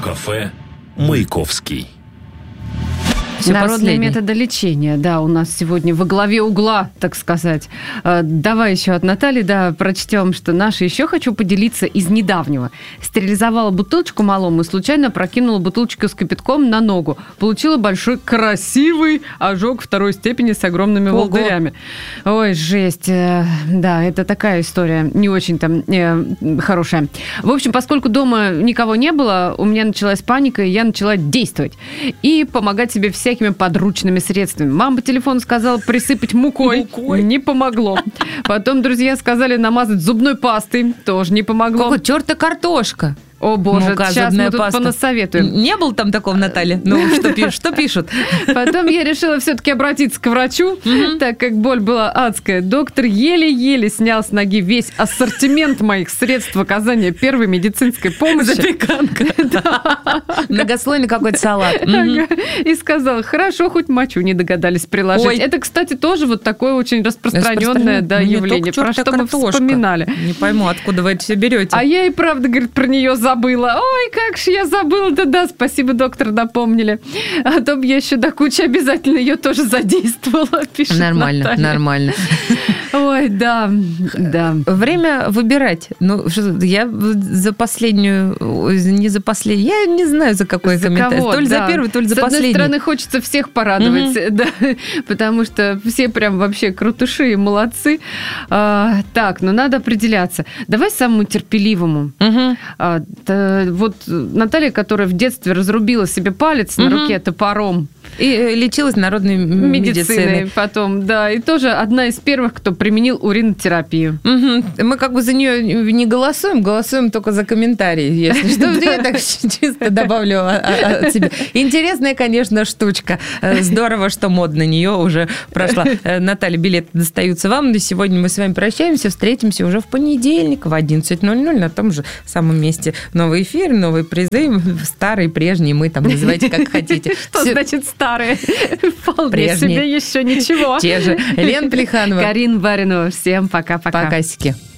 Радиокафе «Маяковский». Все Народные последний. методы лечения, да, у нас сегодня во главе угла, так сказать. Давай еще от Натальи, да, прочтем, что наша еще хочу поделиться из недавнего. Стерилизовала бутылочку малому и случайно прокинула бутылочку с кипятком на ногу. Получила большой красивый ожог второй степени с огромными волдырями. Ой, жесть. Да, это такая история, не очень там хорошая. В общем, поскольку дома никого не было, у меня началась паника, и я начала действовать. И помогать себе всякими подручными средствами. Мама по телефону сказала присыпать мукой. Не помогло. Потом друзья сказали намазать зубной пастой. Тоже не помогло. Какой черта картошка? О, боже, Мука, сейчас мы зубная тут паста. понасоветуем. Не было там такого, Наталья? Ну, что пишут? Потом я решила все-таки обратиться к врачу, так как боль была адская. Доктор еле-еле снял с ноги весь ассортимент моих средств оказания первой медицинской помощи. Запеканка. Многослойный какой-то салат. Ага. И сказал, хорошо, хоть мочу не догадались приложить. Ой. Это, кстати, тоже вот такое очень распространенное да, Не явление, только про что мы картошка. вспоминали. Не пойму, откуда вы это все берете. А я и правда, говорит, про нее забыла. Ой, как же я забыла. Да-да, спасибо, доктор, напомнили. А то бы я еще до кучи обязательно ее тоже задействовала, пишет Нормально, Наталья. нормально. Ой, да. Время выбирать. Ну, я за последнюю, не за последнюю, я не знаю, за какой За комментарий. кого, То ли да. за первый, то ли за С последний. одной стороны, хочется всех порадовать, да, потому что все прям вообще крутыши и молодцы. Так, ну надо определяться. Давай самому терпеливому. Вот Наталья, которая в детстве разрубила себе палец на руке топором. И лечилась народной медициной. Потом, да. И тоже одна из первых, кто применил уринотерапию. Мы как бы за нее не голосуем, голосуем только за комментарии, если что. Я так чисто добавлю от себя. Интересная, конечно, штучка. Здорово, что мода на нее уже прошла. Наталья, билеты достаются вам. На сегодня мы с вами прощаемся. Встретимся уже в понедельник в 11:00 на том же самом месте. Новый эфир, новые призы, старые, прежние, мы там называйте как хотите. Что значит старые? Вполне Прежние. себе еще ничего. Те же. Лена Плеханова. Карина Баринова. Всем пока-пока. Покасики.